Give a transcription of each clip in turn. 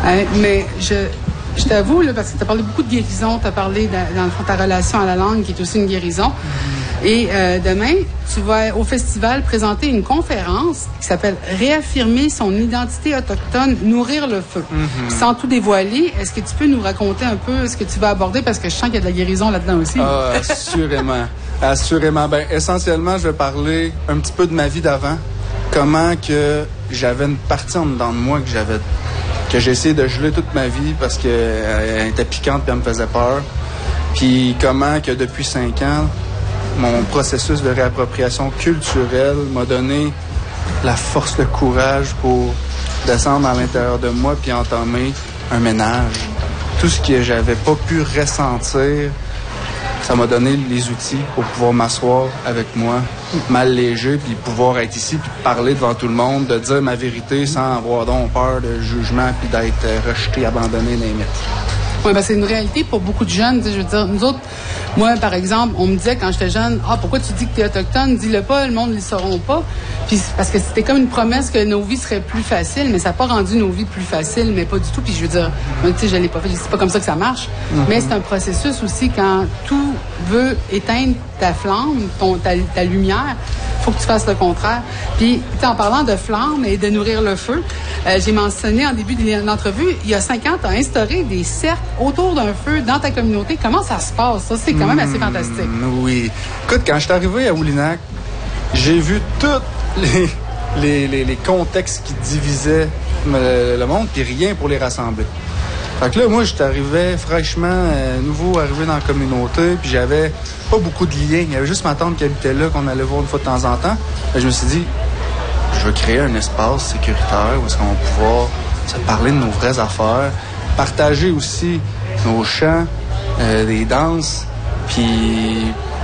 Mais je t'avoue, là, parce que tu as parlé beaucoup de guérison, tu as parlé dans le fond ta relation à la langue qui est aussi une guérison. Et demain, tu vas au festival présenter une conférence qui s'appelle « Réaffirmer son identité autochtone, nourrir le feu ». Sans tout dévoiler, est-ce que tu peux nous raconter un peu ce que tu vas aborder? Parce que je sens qu'il y a de la guérison là-dedans aussi. Ah, assurément. Assurément. Ben, essentiellement, je vais parler un petit peu de ma vie d'avant. Comment que j'avais une partie en dedans de moi que j'ai essayé de geler toute ma vie parce qu'elle était piquante et elle me faisait peur. Puis comment que depuis 5 ans, mon processus de réappropriation culturelle m'a donné la force, le courage pour descendre à l'intérieur de moi puis entamer un ménage. Tout ce que j'avais pas pu ressentir, ça m'a donné les outils pour pouvoir m'asseoir avec moi, m'alléger, puis pouvoir être ici, puis parler devant tout le monde, de dire ma vérité sans avoir donc peur de jugement, puis d'être rejeté, abandonné, limite. Oui, ben c'est une réalité pour beaucoup de jeunes. Je veux dire, nous autres, moi, par exemple, on me disait quand j'étais jeune, « Ah, pourquoi tu dis que tu es autochtone? Dis-le pas, le monde ne le sauront pas. » Puis parce que c'était comme une promesse que nos vies seraient plus faciles, mais ça n'a pas rendu nos vies plus faciles, mais pas du tout. Puis je veux dire, tu sais, je l'ai pas fait, c'est pas comme ça que ça marche. Mais c'est un processus aussi quand tout veut éteindre ta flamme, ta lumière. Faut que tu fasses le contraire. Puis, en parlant de flamme et de nourrir le feu, j'ai mentionné en début de l'entrevue, il y a 5 ans, tu as instauré des cercles autour d'un feu dans ta communauté. Comment ça se passe? Ça, c'est quand même assez fantastique. Oui. Écoute, quand je suis arrivé à Oulinac, j'ai vu tous les contextes qui divisaient le monde, puis rien pour les rassembler. Fait que là, moi, j'étais arrivé fraîchement, nouveau arrivé dans la communauté, puis j'avais pas beaucoup de liens. Il y avait juste ma tante qui habitait là, qu'on allait voir une fois de temps en temps. Et je me suis dit, je veux créer un espace sécuritaire où est-ce qu'on va pouvoir se parler de nos vraies affaires, partager aussi nos chants, des danses, puis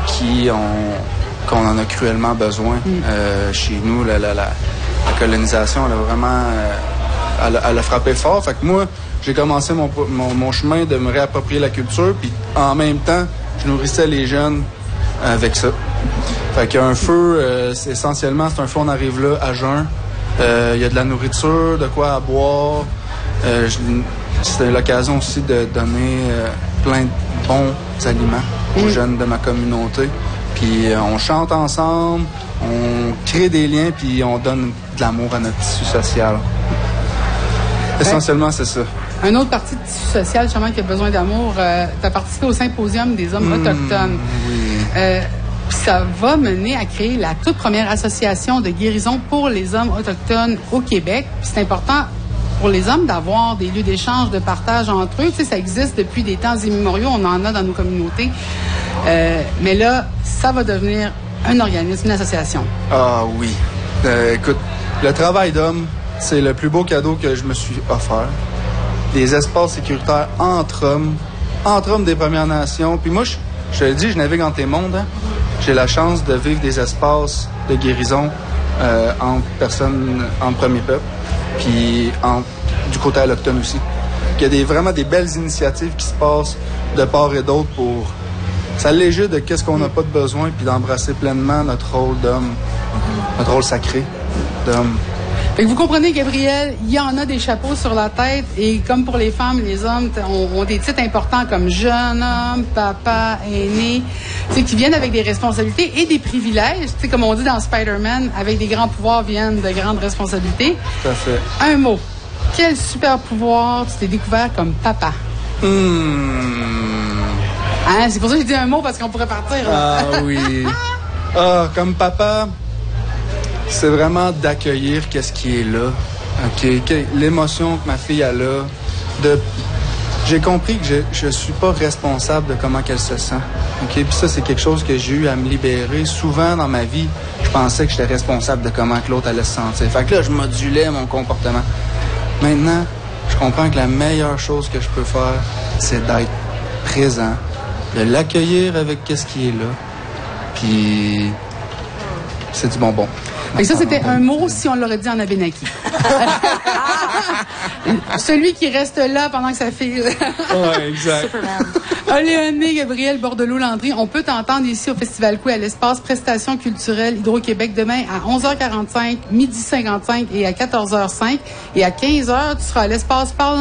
qu'on en a cruellement besoin. Chez nous, la colonisation, elle a vraiment elle a frappé fort. Fait que moi, j'ai commencé mon chemin de me réapproprier la culture, puis en même temps, je nourrissais les jeunes avec ça. Fait qu'il y a un feu, essentiellement, c'est un feu, on arrive là à jeun. Il y a de la nourriture, de quoi à boire. C'était l'occasion aussi de donner plein de bons aliments aux jeunes de ma communauté. Puis on chante ensemble, on crée des liens, puis on donne de l'amour à notre tissu social. Essentiellement, c'est ça. Une autre partie du tissu social, justement, qui a besoin d'amour, tu as participé au Symposium des hommes autochtones. Oui. Ça va mener à créer la toute première association de guérison pour les hommes autochtones au Québec. Puis c'est important pour les hommes d'avoir des lieux d'échange, de partage entre eux. Tu sais, ça existe depuis des temps immémoriaux, on en a dans nos communautés. Mais là, ça va devenir un organisme, une association. Ah oui. Écoute, le travail d'homme, c'est le plus beau cadeau que je me suis offert. Des espaces sécuritaires entre hommes des Premières Nations. Puis moi, je te le dis, je navigue entre les mondes. Hein. J'ai la chance de vivre des espaces de guérison entre personnes, entre premiers peuples, puis du côté autochtone aussi. Il y a vraiment des belles initiatives qui se passent de part et d'autre pour s'alléger de qu'est-ce qu'on n'a pas de besoin, puis d'embrasser pleinement notre rôle d'homme, notre rôle sacré d'homme. Fait que vous comprenez, Gabriel, il y en a des chapeaux sur la tête et comme pour les femmes, les hommes ont des titres importants comme jeune homme, papa, aîné, qui viennent avec des responsabilités et des privilèges. Tu sais, comme on dit dans Spider-Man, avec des grands pouvoirs viennent de grandes responsabilités. Tout à fait. Un mot. Quel super pouvoir tu t'es découvert comme papa? Hein? C'est pour ça que j'ai dit un mot parce qu'on pourrait partir. Là. Ah oui. Comme papa... C'est vraiment d'accueillir qu'est-ce qui est là. Okay? L'émotion que ma fille a là. J'ai compris que je suis pas responsable de comment qu'elle se sent. Okay? Puis ça, c'est quelque chose que j'ai eu à me libérer. Souvent dans ma vie, je pensais que j'étais responsable de comment que l'autre allait se sentir. Fait que là, je modulais mon comportement. Maintenant, je comprends que la meilleure chose que je peux faire, c'est d'être présent, de l'accueillir avec qu'est-ce qui est là. Puis c'est du bonbon. Et ça, c'était un mot si on l'aurait dit en Abénaki. Celui qui reste là pendant que ça fait... Oui, exact. Léoné, Gabriel Bordelot-Landry, on peut t'entendre ici au Festival Coué à l'espace Prestations culturelles Hydro-Québec demain à 11h45, 12h55 et à 14h05. Et à 15h, tu seras à l'espace Parle